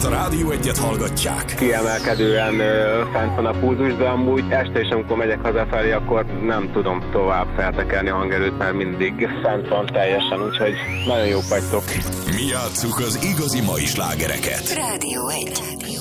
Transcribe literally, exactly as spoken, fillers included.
mert a Rádió Egyet hallgatják. Kiemelkedően ö, fent van a pulzus, de amúgy este is, amikor megyek hazafelé, akkor nem tudom tovább feltekerni a hangerőt, mert mindig fent van teljesen, úgyhogy nagyon jók vagytok. Mi játsszuk az igazi mai slágereket. Rádió egy.